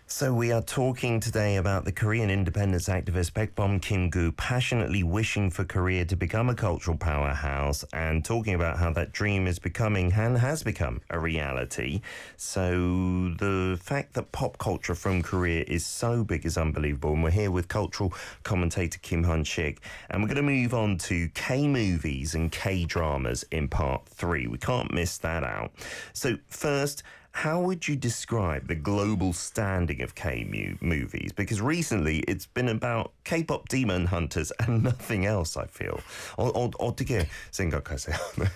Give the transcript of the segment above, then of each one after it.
So we are talking today about the Korean independence activist Baekbom Kim-gu passionately wishing for Korea to become a cultural powerhouse and talking about how that dream is becoming and has become a reality. So the fact that pop culture from Korea is so big is unbelievable. And we're here with cultural commentator Kim Hyun-sik. And we're going to move on to K-movies and K-dramas in part 3. We can't miss that out. So first, how would you describe the global standing of K-movies? Because recently it's been about K-pop demon hunters and nothing else, I feel. 어떻게 생각하세요?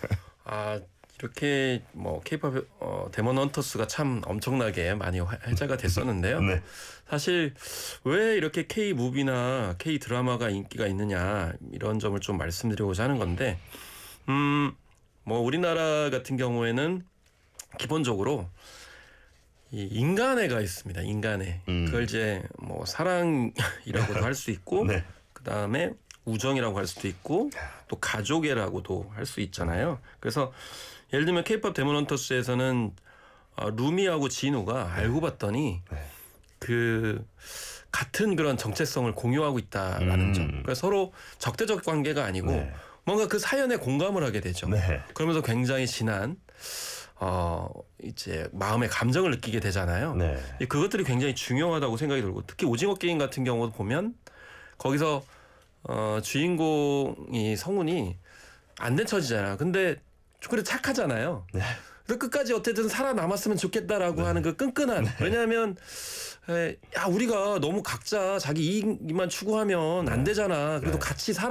이렇게 K-pop 데몬 헌터스가 참 엄청나게 많이 회자가 됐었는데요. 네. 사실 왜 이렇게 K-무비나 K-드라마가 인기가 있느냐 이런 점을 좀 말씀드리고자 하는 건데 우리나라 같은 경우에는 기본적으로 이 인간애가 있습니다. 인간애. 그걸 이제 사랑이라고도 할 수 있고 네. 그다음에 우정이라고 할 수도 있고 또 가족애라고도 할 수 있잖아요. 그래서 예를 들면 K-pop 데몬 헌터스에서는 루미하고 진우가 알고 봤더니 그 같은 그런 정체성을 공유하고 있다라는 점. 그러니까 서로 적대적 관계가 아니고 뭔가 그 사연에 공감을 하게 되죠. 그러면서 굉장히 진한 이제 마음의 감정을 느끼게 되잖아요. 그것들이 굉장히 중요하다고 생각이 들고 특히 오징어 게임 같은 경우도 보면 거기서 주인공이 성훈이 안 된 처지잖아요. 근데 그래도 착하잖아요. 그래서 끝까지 어쨌든 살아남았으면 좋겠다라고 하는 그 끈끈한 왜냐하면 우리가 너무 각자 자기 이익만 추구하면 안 되잖아. 그래도 같이 살아